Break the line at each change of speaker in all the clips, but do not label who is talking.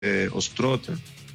Ostrota.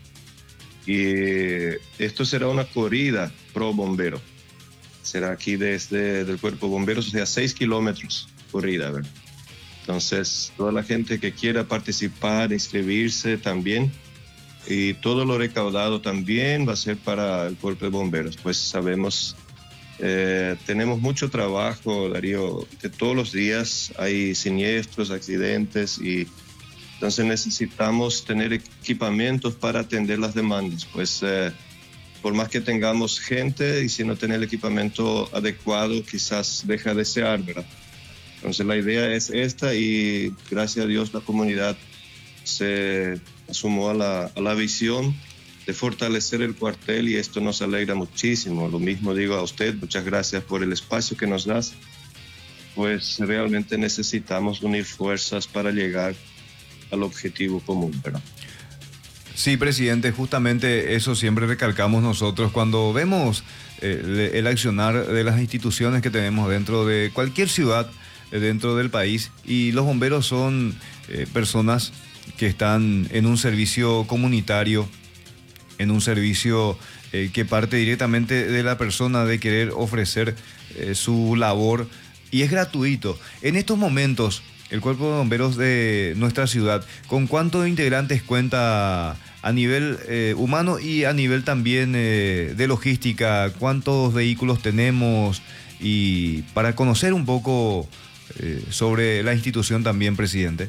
Y esto será una corrida pro bombero. Será aquí desde el cuerpo de bomberos, o sea, 6 kilómetros corrida, ¿verdad? Entonces, toda la gente que quiera participar, inscribirse también, y todo lo recaudado también va a ser para el cuerpo de bomberos. Pues sabemos, tenemos mucho trabajo, Darío, que todos los días hay siniestros, accidentes, y entonces necesitamos tener equipamientos para atender las demandas. Pues por más que tengamos gente y si no tener el equipamiento adecuado, quizás deja de desear, ¿verdad? Entonces la idea es esta y gracias a Dios la comunidad se sumó a la visión de fortalecer el cuartel y esto nos alegra muchísimo. Lo mismo digo a usted, muchas gracias por el espacio que nos das. Pues realmente necesitamos unir fuerzas para llegar al objetivo común, ¿verdad?
Sí, presidente, justamente eso siempre recalcamos nosotros cuando vemos el accionar de las instituciones que tenemos dentro de cualquier ciudad, dentro del país, y los bomberos son personas que están en un servicio comunitario, en un servicio que parte directamente de la persona de querer ofrecer su labor y es gratuito. En estos momentos, el Cuerpo de Bomberos de nuestra ciudad, ¿con cuántos integrantes cuenta a nivel humano y a nivel también de logística? ¿Cuántos vehículos tenemos? Y para conocer un poco sobre la institución también, presidente.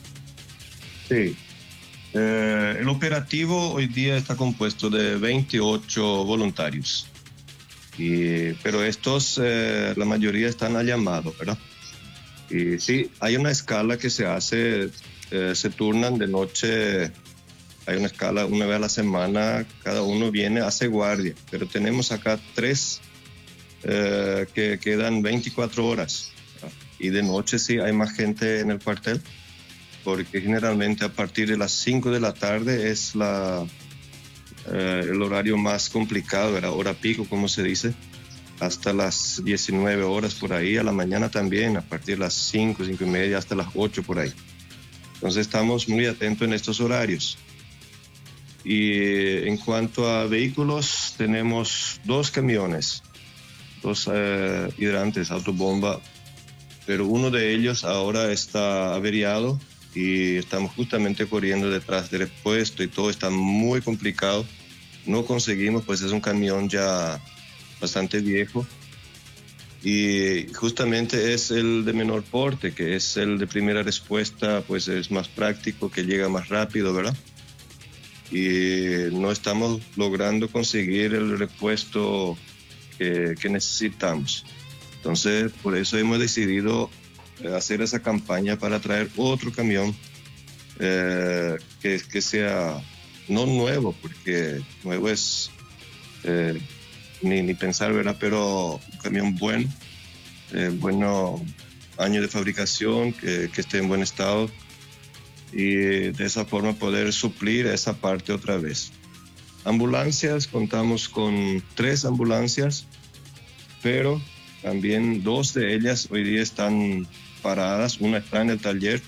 Sí. El operativo hoy día está compuesto de 28 voluntarios, pero estos, la mayoría están a llamado, ¿verdad? Y sí, hay una escala que se hace, se turnan de noche, hay una escala una vez a la semana, cada uno viene, hace guardia, pero tenemos acá 3 que quedan 24 horas, ¿verdad? Y de noche sí hay más gente en el cuartel, porque generalmente a partir de las 5 de la tarde es el horario más complicado, ¿verdad? Hora pico, como se dice, hasta las 19 horas por ahí, a la mañana también, a partir de las 5, 5 y media, hasta las 8 por ahí. Entonces estamos muy atentos en estos horarios. Y en cuanto a vehículos, tenemos 2 camiones, 2 hidrantes, autobomba, pero uno de ellos ahora está averiado y estamos justamente corriendo detrás del repuesto y todo está muy complicado. No conseguimos, pues es un camión ya bastante viejo y justamente es el de menor porte, que es el de primera respuesta, pues es más práctico, que llega más rápido, ¿verdad? Y no estamos logrando conseguir el repuesto que necesitamos. Entonces, por eso hemos decidido hacer esa campaña para traer otro camión que sea no nuevo, porque nuevo es ni pensar, ¿verdad? Pero un camión bueno, bueno año de fabricación, que esté en buen estado y de esa forma poder suplir esa parte otra vez. Ambulancias, contamos con 3 ambulancias, pero también 2 de ellas hoy día están paradas, una está en el taller.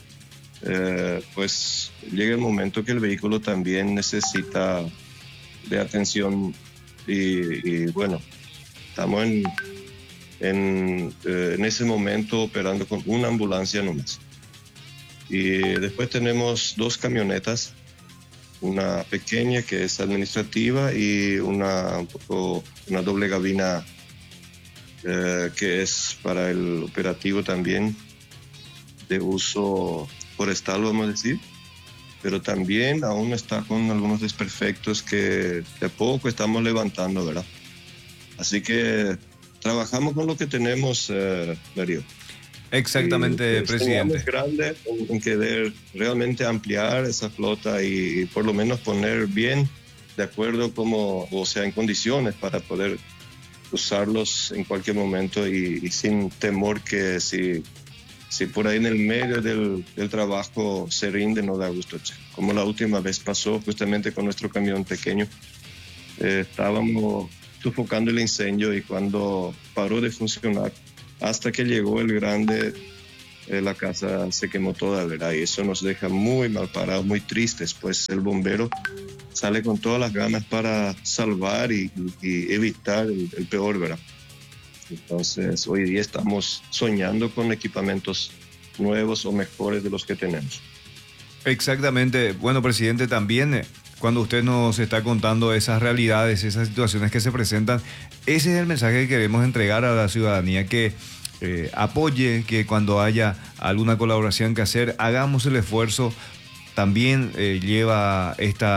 Pues llega el momento que el vehículo también necesita de atención y bueno, estamos en ese momento operando con una ambulancia nomás. Y después tenemos 2 camionetas, una pequeña que es administrativa y una doble gabina que es para el operativo también de uso forestal, vamos a decir, pero también aún está con algunos desperfectos que de poco estamos levantando, ¿verdad? Así que trabajamos con lo que tenemos, Darío.
Exactamente, presidente.
Es grande en querer realmente ampliar esa flota y por lo menos poner bien de acuerdo como, o sea, en condiciones para poder usarlos en cualquier momento y sin temor que si por ahí en el medio del trabajo se rinde, no da gusto. Como la última vez pasó justamente con nuestro camión pequeño, estábamos sofocando el incendio y cuando paró de funcionar, hasta que llegó el grande, la casa se quemó toda, ¿verdad? Y eso nos deja muy mal parados, muy tristes, pues el bombero sale con todas las ganas para salvar y evitar el peor, ¿verdad? Entonces, hoy día estamos soñando con equipamientos nuevos o mejores de los que tenemos.
Exactamente. Bueno, presidente, también cuando usted nos está contando esas realidades, esas situaciones que se presentan, ese es el mensaje que queremos entregar a la ciudadanía, que apoye, que cuando haya alguna colaboración que hacer, hagamos el esfuerzo. También lleva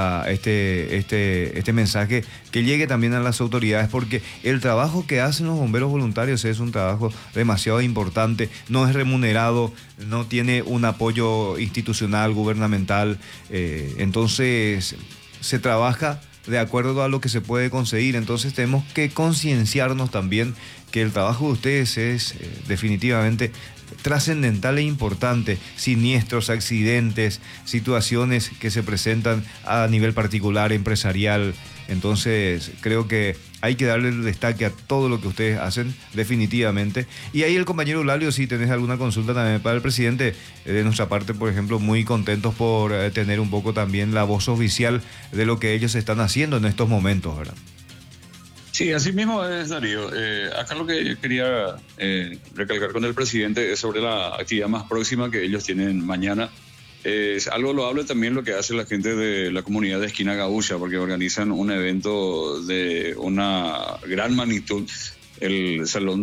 este mensaje que llegue también a las autoridades, porque el trabajo que hacen los bomberos voluntarios es un trabajo demasiado importante, no es remunerado, no tiene un apoyo institucional, gubernamental, entonces se trabaja de acuerdo a lo que se puede conseguir. Entonces tenemos que concienciarnos también que el trabajo de ustedes es definitivamente trascendental e importante. Siniestros, accidentes, situaciones que se presentan a nivel particular, empresarial. Entonces creo que hay que darle el destaque a todo lo que ustedes hacen, definitivamente. Y ahí el compañero Eulalio, si tenés alguna consulta también para el presidente, de nuestra parte, por ejemplo, muy contentos por tener un poco también la voz oficial de lo que ellos están haciendo en estos momentos, ¿verdad?
Sí, así mismo es, Darío. Acá lo que quería recalcar con el presidente es sobre la actividad más próxima que ellos tienen mañana. Es algo loable también lo que hace la gente de la comunidad de Esquina Gaucha, porque organizan un evento de una gran magnitud. El salón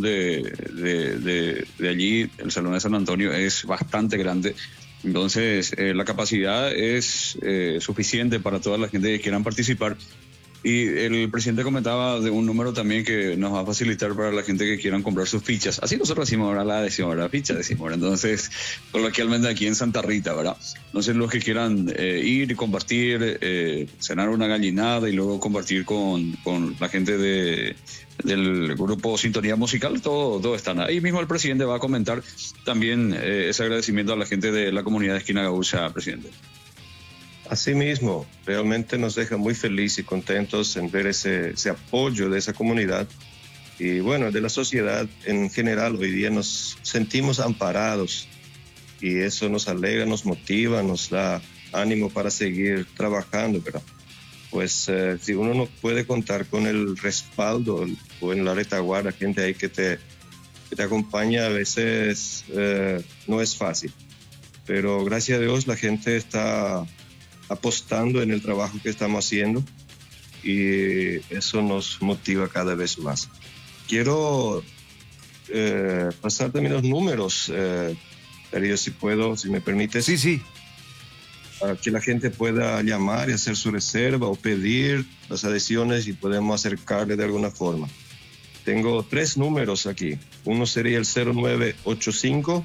de allí, el salón de San Antonio, es bastante grande. Entonces, la capacidad es suficiente para toda la gente que quieran participar. Y el presidente comentaba de un número también que nos va a facilitar para la gente que quieran comprar sus fichas. Así nosotros decimos ahora la decimos, ¿verdad? Ficha decimos, ¿verdad? Entonces, coloquialmente aquí en Santa Rita, ¿verdad? Entonces, los que quieran ir y compartir, cenar una gallinada y luego compartir con la gente del grupo Sintonía Musical, todo están ahí. Mismo el presidente va a comentar también ese agradecimiento a la gente de la comunidad de Esquina Gaucha, presidente.
Asimismo, realmente nos deja muy felices y contentos en ver ese apoyo de esa comunidad y bueno, de la sociedad en general. Hoy día nos sentimos amparados y eso nos alegra, nos motiva, nos da ánimo para seguir trabajando, ¿verdad? Pues si uno no puede contar con el respaldo o en la retaguardia, gente ahí que te acompaña, a veces no es fácil, pero gracias a Dios la gente está apostando en el trabajo que estamos haciendo y eso nos motiva cada vez más. Quiero pasar también los números, Darío, si puedo, si me permites.
Sí.
Para que la gente pueda llamar y hacer su reserva o pedir las adhesiones y podemos acercarle de alguna forma. Tengo 3 números aquí. Uno sería el 0985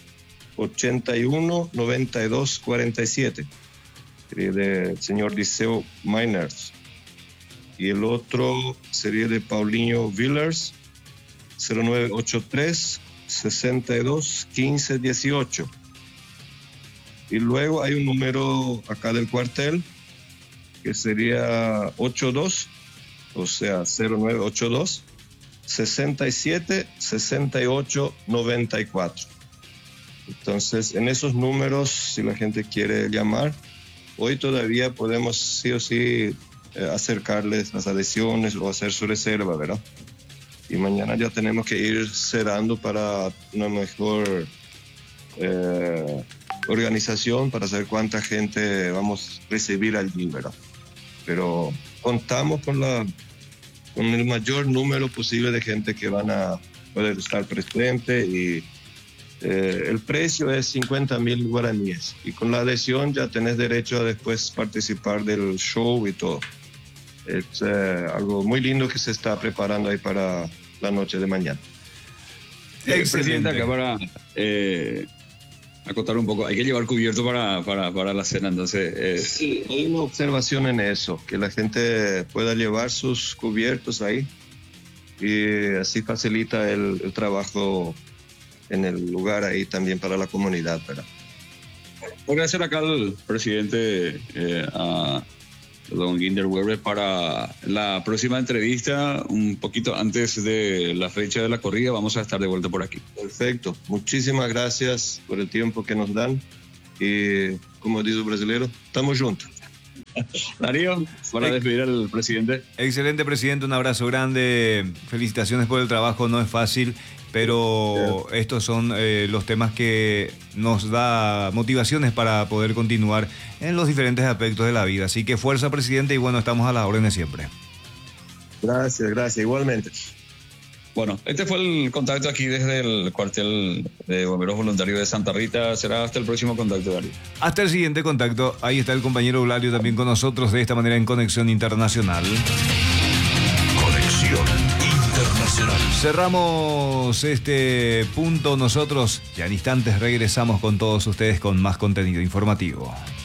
81 92 47. del señor Liceo Miners, y el otro sería de Paulinho Villers, 0983 62 15 18. Y luego hay un número acá del cuartel que sería 82, o sea 0982 67 68 94. Entonces, en esos números, si la gente quiere llamar, hoy todavía podemos sí o sí acercarles las adhesiones o hacer su reserva, ¿verdad? Y mañana ya tenemos que ir cerrando para una mejor organización, para saber cuánta gente vamos a recibir allí, ¿verdad? Pero contamos con el mayor número posible de gente que van a poder estar presente y el precio es 50,000 guaraníes y con la adhesión ya tenés derecho a después participar del show y todo. Es algo muy lindo que se está preparando ahí para la noche de mañana.
Presidente, acá para acotar un poco, hay que llevar cubierto para la cena, entonces...
Sí, hay una observación en eso, que la gente pueda llevar sus cubiertos ahí y así facilita el trabajo en el lugar ahí también para la comunidad, ¿verdad?
Voy a agradecer acá al presidente, a don Ginder Weber, para la próxima entrevista, un poquito antes de la fecha de la corrida. Vamos a estar de vuelta por aquí.
Perfecto. Muchísimas gracias por el tiempo que nos dan. Y como dice el brasileño, estamos juntos.
Darío, para despedir al presidente.
Excelente, presidente, un abrazo grande, felicitaciones por el trabajo, no es fácil, pero estos son los temas que nos da motivaciones para poder continuar en los diferentes aspectos de la vida. Así que fuerza, presidente, y bueno, estamos a las órdenes siempre.
Gracias, igualmente.
Bueno, este fue el contacto aquí desde el cuartel de bomberos voluntarios de Santa Rita. Será hasta el próximo contacto, Darío.
Hasta el siguiente contacto. Ahí está el compañero Eulario también con nosotros de esta manera en Conexión Internacional.
Conexión Internacional.
Cerramos este punto nosotros. Ya en instantes regresamos con todos ustedes con más contenido informativo.